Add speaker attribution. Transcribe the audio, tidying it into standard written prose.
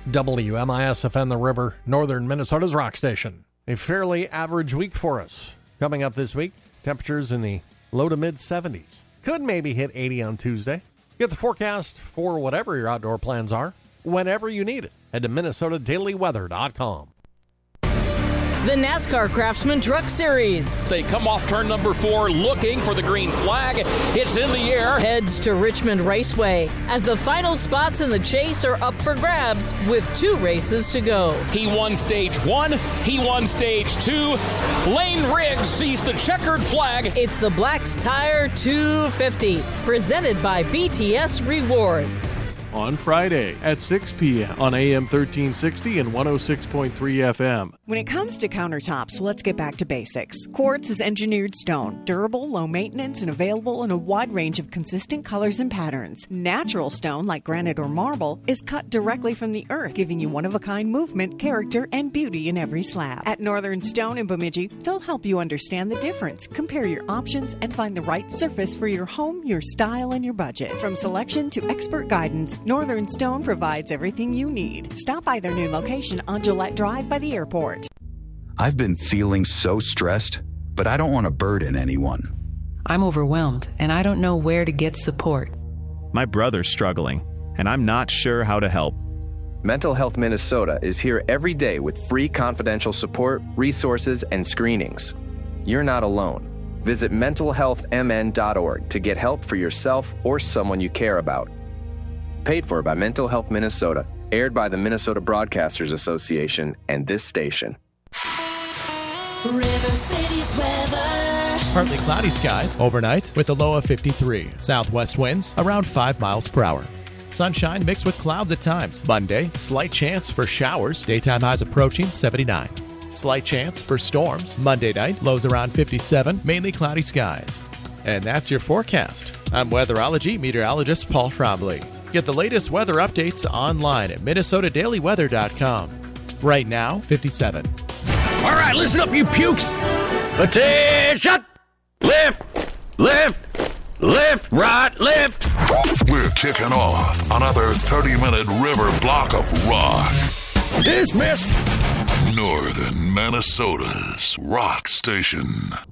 Speaker 1: WMIS-FM The River, northern Minnesota's rock station. A fairly average week for us. Coming up this week, temperatures in the low to mid 70s. Could maybe hit 80 on Tuesday. Get the forecast for whatever your outdoor plans are, whenever you need it. Head to MinnesotaDailyWeather.com.
Speaker 2: The NASCAR Craftsman Truck Series.
Speaker 3: They come off turn number 4 looking for the green flag. It's in the air.
Speaker 2: Heads to Richmond Raceway as the final spots in the chase are up for grabs with 2 races to go.
Speaker 3: He won stage 1. He won stage 2. Lane Riggs sees the checkered flag.
Speaker 2: It's the Black's Tire 250 presented by BTS Rewards.
Speaker 4: On Friday at 6 p.m. on AM 1360 and 106.3 FM.
Speaker 5: When it comes to countertops, let's get back to basics. Quartz is engineered stone, durable, low maintenance, and available in a wide range of consistent colors and patterns. Natural stone, like granite or marble, is cut directly from the earth, giving you one-of-a-kind movement, character, and beauty in every slab. At Northern Stone in Bemidji, they'll help you understand the difference, compare your options, and find the right surface for your home, your style, and your budget. From selection to expert guidance, Northern Stone provides everything you need. Stop by their new location on Gillette Drive by the airport.
Speaker 6: I've been feeling so stressed, but I don't want to burden anyone.
Speaker 7: I'm overwhelmed, and I don't know where to get support.
Speaker 8: My brother's struggling, and I'm not sure how to help.
Speaker 9: Mental Health Minnesota is here every day with free confidential support, resources, and screenings. You're not alone. Visit mentalhealthmn.org to get help for yourself or someone you care about. Paid for by Mental Health Minnesota, aired by the Minnesota Broadcasters Association and this station.
Speaker 10: River City's weather.
Speaker 11: Partly cloudy skies overnight with a low of 53. Southwest winds around 5 miles per hour. Sunshine mixed with clouds at times. Monday, slight chance for showers. Daytime highs approaching 79. Slight chance for storms. Monday night, lows around 57. Mainly cloudy skies. And that's your forecast. I'm weatherology meteorologist Paul Trombley. Get the latest weather updates online at MinnesotaDailyWeather.com. Right now, 57.
Speaker 3: All right, listen up, you pukes. Attention! Left, left, left, right, left.
Speaker 12: We're kicking off another 30-minute river block of rock.
Speaker 3: Dismissed.
Speaker 12: Northern Minnesota's rock station.